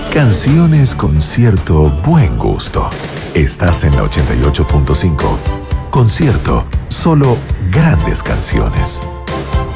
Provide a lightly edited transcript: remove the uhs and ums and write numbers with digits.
Canciones con cierto buen gusto. Estás en la 88.5. Concierto, solo grandes canciones.